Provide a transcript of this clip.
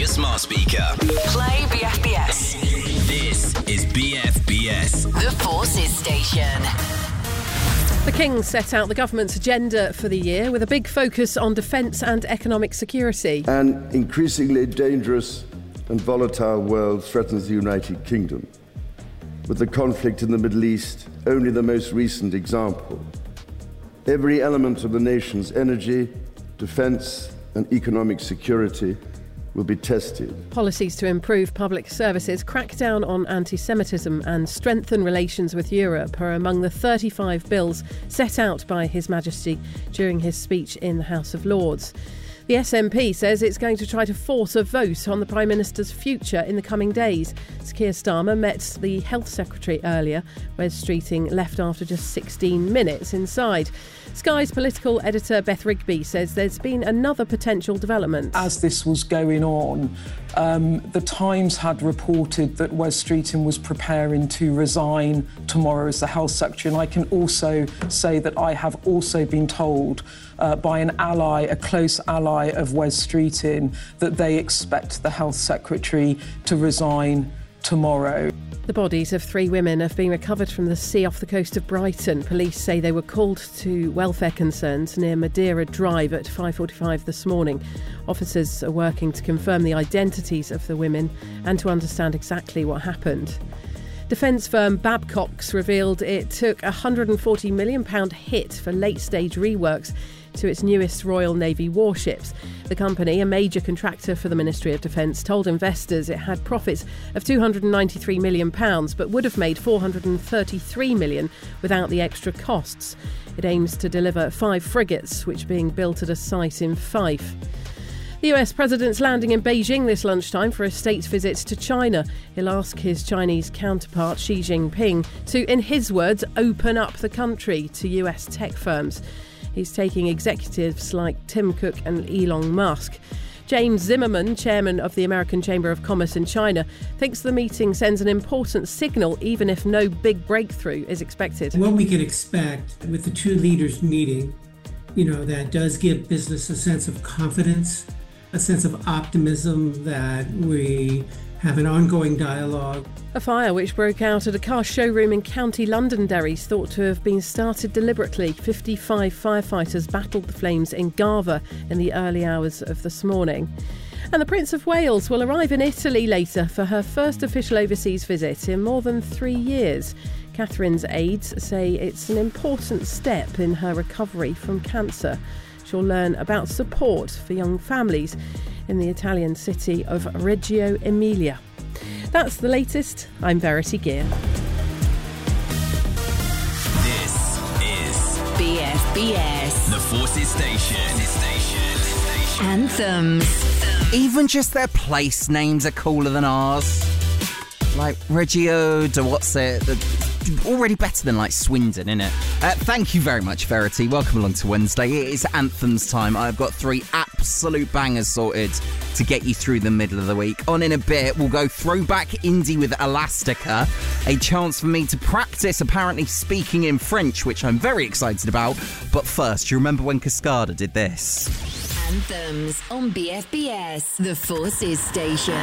smart speaker. Play BFBS. This is BFBS. The Forces Station. The King set out the government's agenda for the year with a big focus on defence and economic security. An increasingly dangerous and volatile world threatens the United Kingdom, with the conflict in the Middle East only the most recent example. Every element of the nation's energy, defence and economic security will be tested. Policies to improve public services, crack down on anti-Semitism and strengthen relations with Europe are among the 35 bills set out by His Majesty during his speech in the House of Lords. The SNP says it's going to try to force a vote on the Prime Minister's future in the coming days. Keir Starmer met the Health Secretary earlier. Wes Streeting left after just 16 minutes inside. Sky's political editor Beth Rigby says there's been another potential development. As this was going on, the Times had reported that Wes Streeting was preparing to resign tomorrow as the Health Secretary, and I can also say that I have also been told by an ally, a close ally of Wes Streeting, that they expect the Health Secretary to resign tomorrow. The bodies of 3 women have been recovered from the sea off the coast of Brighton. Police say they were called to welfare concerns near Madeira Drive at 5:45 this morning. Officers are working to confirm the identities of the women and to understand exactly what happened. Defence firm Babcock's revealed it took a £140 million hit for late-stage reworks to its newest Royal Navy warships. The company, a major contractor for the Ministry of Defence, told investors it had profits of £293 million but would have made £433 million without the extra costs. It aims to deliver 5 frigates, which are being built at a site in Fife. The US President's landing in Beijing this lunchtime for a state visit to China. He'll ask his Chinese counterpart Xi Jinping to, in his words, open up the country to US tech firms. He's taking executives like Tim Cook and Elon Musk. James Zimmerman, chairman of the American Chamber of Commerce in China, thinks the meeting sends an important signal even if no big breakthrough is expected. What we can expect with the two leaders meeting, that does give business a sense of confidence, a sense of optimism that we have an ongoing dialogue. A fire which broke out at a car showroom in County Londonderry is thought to have been started deliberately. 55 firefighters battled the flames in Garver in the early hours of this morning. And the Prince of Wales will arrive in Italy later for her first official overseas visit in more than 3 years. Catherine's aides say it's an important step in her recovery from cancer. She'll learn about support for young families in the Italian city of Reggio Emilia. That's the latest. I'm Verity Gear. This is BFBS. the Forces Station. Anthems. Even just their place names are cooler than ours. Like Reggio, what's it? Already better than like Swindon, innit? Thank you very much, Verity. Welcome along to Wednesday. It is Anthems time. I've got 3 absolute bangers sorted to get you through the middle of the week. On in a bit, we'll go throwback indie with Elastica. A chance for me to practice apparently speaking in French, which I'm very excited about. But first, you remember when Cascada did this? Anthems on BFBS. The Forces Station.